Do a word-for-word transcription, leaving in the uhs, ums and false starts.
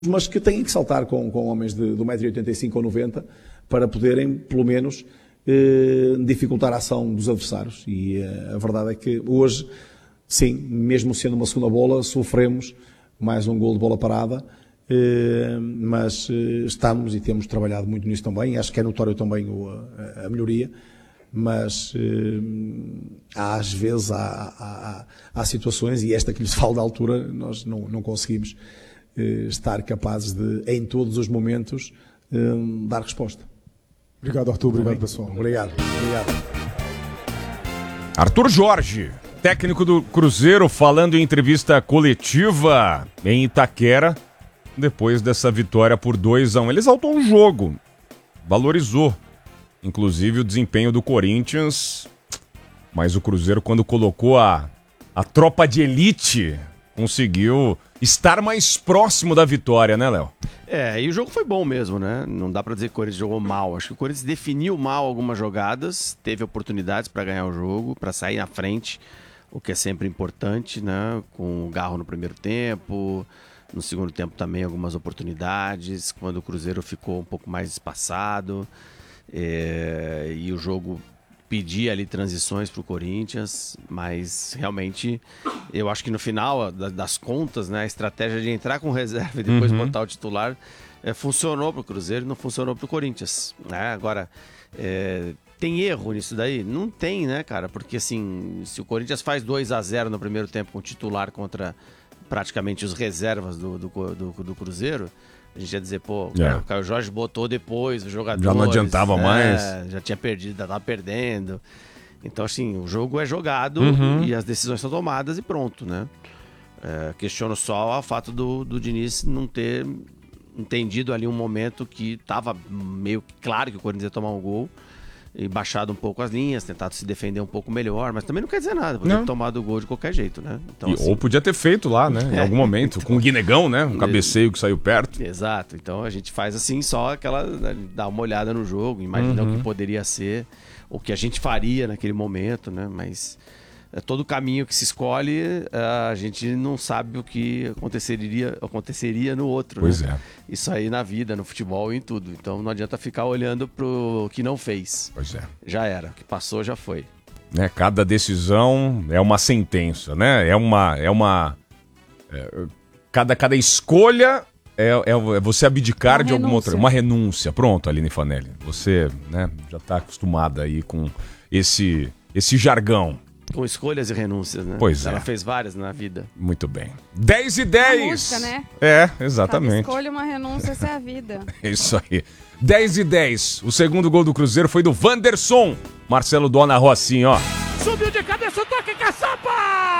mas que têm que saltar com, com homens de, de um metro e oitenta e cinco ou noventa para poderem, pelo menos, eh, dificultar a ação dos adversários. E eh, a verdade é que hoje, sim, mesmo sendo uma segunda bola, sofremos mais um gol de bola parada, eh, mas eh, estamos e temos trabalhado muito nisso também. Acho que é notório também o, a, a melhoria, mas eh, às vezes há, há, há, há situações, e esta que lhes falo da altura, nós não, não conseguimos estar capazes de, em todos os momentos, um, dar resposta. Obrigado, Arthur. Obrigado, pessoal. Obrigado. Obrigado. Arthur Jorge, técnico do Cruzeiro, falando em entrevista coletiva em Itaquera, depois dessa vitória por dois a um. Ele exaltou o jogo, valorizou, inclusive, o desempenho do Corinthians, mas o Cruzeiro, quando colocou a, a tropa de elite, conseguiu estar mais próximo da vitória, né, Léo? É, e o jogo foi bom mesmo, né? Não dá pra dizer que o Corinthians jogou mal. Acho que o Corinthians definiu mal algumas jogadas, teve oportunidades pra ganhar o jogo, pra sair na frente, o que é sempre importante, né? Com o Garro no primeiro tempo, no segundo tempo também algumas oportunidades, quando o Cruzeiro ficou um pouco mais espaçado, é... e o jogo pedir ali transições para o Corinthians, mas realmente eu acho que no final das contas, né, a estratégia de entrar com reserva e depois uhum. botar o titular é, funcionou para o Cruzeiro e não funcionou para o Corinthians, né? Agora, é, tem erro nisso daí? Não tem, né, cara? Porque assim, se o Corinthians faz dois a zero no primeiro tempo com o titular contra praticamente os reservas do, do, do, do Cruzeiro, a gente ia dizer, pô, é. o Caio Jorge botou depois os jogadores. Já não adiantava é, mais. Já tinha perdido, já tava perdendo. Então, assim, o jogo é jogado uhum. e as decisões são tomadas e pronto, né? É, questiono só o fato do, do Diniz não ter entendido ali um momento que tava meio claro que o Corinthians ia tomar um gol e baixado um pouco as linhas, tentado se defender um pouco melhor, mas também não quer dizer nada, podia ter tomado o gol de qualquer jeito, né? Então, e, assim, ou podia ter feito lá, né? Em é, algum momento, então, com o Guinegão, né? Um cabeceio que saiu perto. Exato, então a gente faz assim só aquela, né, dá uma olhada no jogo, imagina uhum. o que poderia ser, o que a gente faria naquele momento, né? Mas é, todo caminho que se escolhe, a gente não sabe o que aconteceria, aconteceria no outro. Pois né? é. Isso aí na vida, no futebol e em tudo. Então não adianta ficar olhando pro que não fez. Pois é. Já era, o que passou já foi. Né, cada decisão é uma sentença, né? É uma... É uma é, cada, cada escolha é, é, é você abdicar uma de alguma outra... Uma renúncia. Pronto, Aline Fanelli. Você, né, já está acostumada aí com esse, esse jargão. Com escolhas e renúncias, né? Pois Ela é. fez várias na vida. Muito bem. dez e dez! Uma música, né? É, exatamente. Cada escolha, uma renúncia, essa é a vida. Isso aí. dez e dez. O segundo gol do Cruzeiro foi do Wanderson. Marcelo Dona Rocinha, ó. Subiu de cabeça, o toque, caçapa!